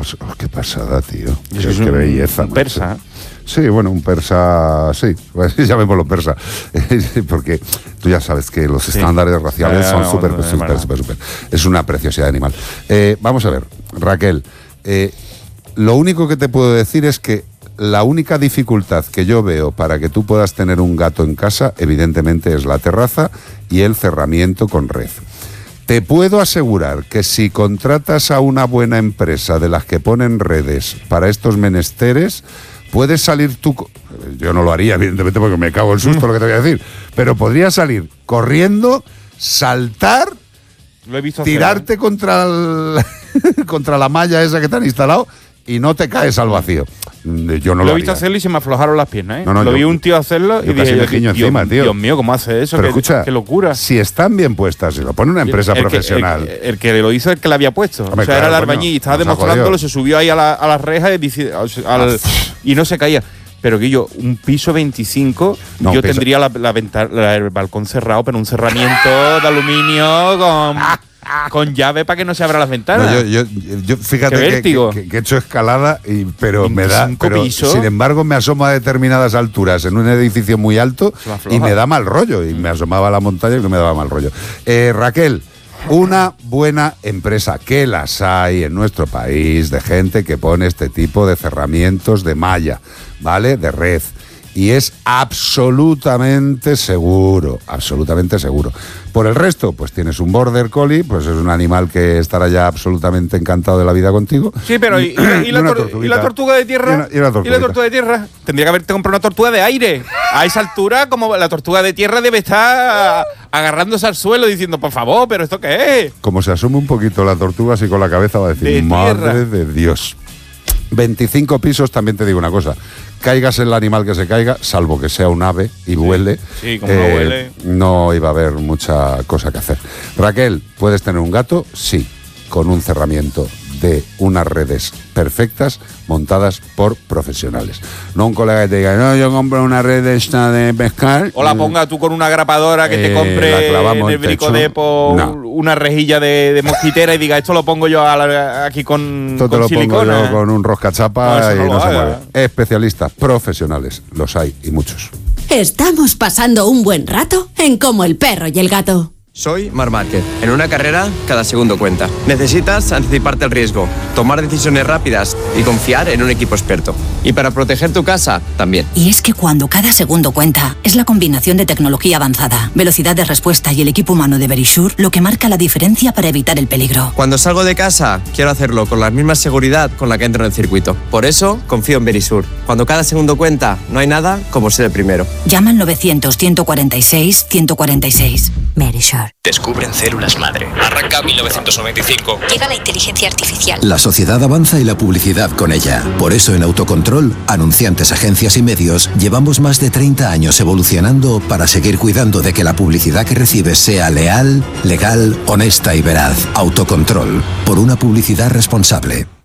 Pues, qué pasada, tío. Qué un belleza. Un persa. Sí, bueno, un persa, sí, llamémoslo persa, porque tú ya sabes que los estándares raciales son súper. Es una preciosidad animal. Vamos a ver, Raquel, lo único que te puedo decir es que la única dificultad que yo veo para que tú puedas tener un gato en casa, evidentemente, es la terraza y el cerramiento con red. Te puedo asegurar que si contratas a una buena empresa de las que ponen redes para estos menesteres, puedes salir tú, yo no lo haría evidentemente porque me cago en susto lo que te voy a decir, pero podrías salir corriendo, saltar, lo he visto tirarte contra la malla esa que te han instalado y no te caes al vacío. Yo no lo he visto hacerlo y se me aflojaron las piernas, ¿eh? No, vi un tío hacerlo y dije, Dios mío, ¿cómo hace eso? Pero escucha, qué locura. Si están bien puestas, si lo pone una empresa profesional. El que lo hizo es el que la había puesto. Hombre, o sea, claro, era el albañil y estaba demostrándolo, se subió ahí a las rejas y no se caía. Pero que yo, un piso 25, yo tendría el balcón cerrado, pero un cerramiento de aluminio con llave para que no se abran las ventanas. No, yo fíjate que he hecho escalada, pero me da. Pero, sin embargo, me asomo a determinadas alturas en un edificio muy alto y me da mal rollo. Y me asomaba a la montaña y me daba mal rollo. Raquel, una buena empresa, que las hay en nuestro país, de gente que pone este tipo de cerramientos de malla, ¿vale? De red. Y es absolutamente seguro, absolutamente seguro. Por el resto, pues tienes un border collie, pues es un animal que estará ya absolutamente encantado de la vida contigo. Sí, pero ¿y la tortuga de tierra? ¿Y la tortuga de tierra? Tendría que haberte comprado una tortuga de aire. A esa altura, como la tortuga de tierra debe estar agarrándose al suelo diciendo, por favor, ¿pero esto qué es? Como se asume un poquito la tortuga, así con la cabeza va a decir, madre de Dios. 25 pisos, también te digo una cosa, caigas el animal que se caiga, salvo que sea un ave y vuele, como no vuele, no iba a haber mucha cosa que hacer. Raquel, ¿puedes tener un gato? Sí, con un cerramiento de unas redes perfectas montadas por profesionales. No un colega que te diga, no, yo compro una red esta de pescar. O la ponga tú con una grapadora que te compre en el Bricodepo una rejilla de mosquitera y diga, esto lo pongo yo aquí con esto te lo silicona. Pongo yo con un roscachapa y no se mueve. Especialistas, profesionales, los hay y muchos. Estamos pasando un buen rato en Como el perro y el gato. Soy Marc Márquez. En una carrera, cada segundo cuenta. Necesitas anticiparte al riesgo, tomar decisiones rápidas y confiar en un equipo experto. Y para proteger tu casa, también. Y es que cuando cada segundo cuenta, es la combinación de tecnología avanzada, velocidad de respuesta y el equipo humano de Verisure lo que marca la diferencia para evitar el peligro. Cuando salgo de casa, quiero hacerlo con la misma seguridad con la que entro en el circuito. Por eso, confío en Verisure. Cuando cada segundo cuenta, no hay nada como ser el primero. Llama al 900-146-146. Verisure. Descubren células madre. Arranca 1995. Llega la inteligencia artificial. La sociedad avanza y la publicidad con ella. Por eso en Autocontrol, anunciantes, agencias y medios, llevamos más de 30 años evolucionando para seguir cuidando de que la publicidad que recibes sea leal, legal, honesta y veraz. Autocontrol. Por una publicidad responsable.